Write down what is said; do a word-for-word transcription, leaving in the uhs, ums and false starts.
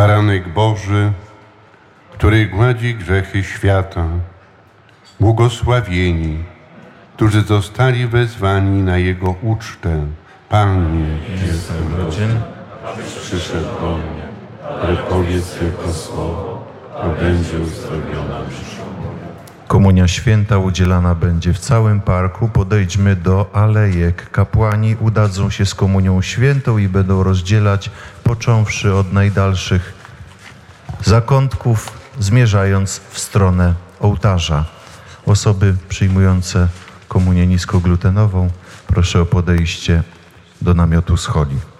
Baranek Boży, który gładzi grzechy świata, błogosławieni, którzy zostali wezwani na Jego ucztę. Panie, jestem godzien, abyś przyszedł do mnie, ale powiedz tylko słowo, a będzie uzdrowiona dusza moja. Komunia święta udzielana będzie w całym parku. Podejdźmy do alejek. Kapłani udadzą się z komunią świętą i będą rozdzielać, począwszy od najdalszych zakątków, zmierzając w stronę ołtarza. Osoby przyjmujące komunię niskoglutenową, proszę o podejście do namiotu scholi.